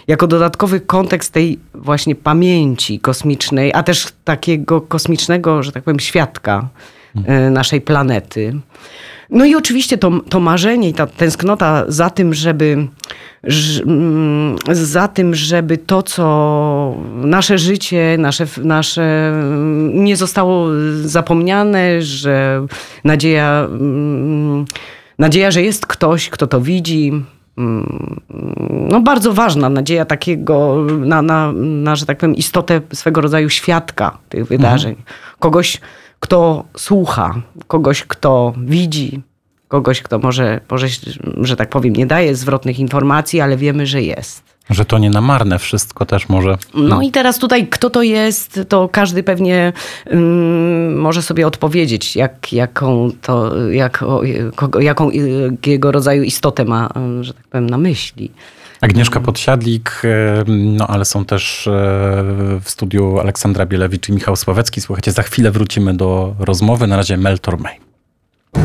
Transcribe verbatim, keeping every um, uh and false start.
jako dodatkowy kontekst tej właśnie pamięci kosmicznej, a też takiego kosmicznego, że tak powiem, świadka hmm. naszej planety. No i oczywiście to, to marzenie i ta tęsknota za tym, żeby za tym, żeby to, co nasze życie, nasze, nasze nie zostało zapomniane, że nadzieja, nadzieja, że jest ktoś, kto to widzi. No bardzo ważna nadzieja takiego, na, na, na, że tak powiem, istotę swego rodzaju świadka tych wydarzeń. Mhm. Kogoś, kto słucha, kogoś, kto widzi, kogoś, kto może, może, że tak powiem, nie daje zwrotnych informacji, ale wiemy, że jest. Że to nie na marne wszystko też może. No i teraz tutaj, kto to jest, to każdy pewnie um, może sobie odpowiedzieć, jak, jaką, to, jak, o, kogo, jaką jego rodzaju istotę ma, że tak powiem, na myśli. Agnieszka Podsiadlik, no ale są też w studiu Aleksandra Bielewicz i Michał Sławecki. Słuchajcie, za chwilę wrócimy do rozmowy. Na razie Mel Tormé.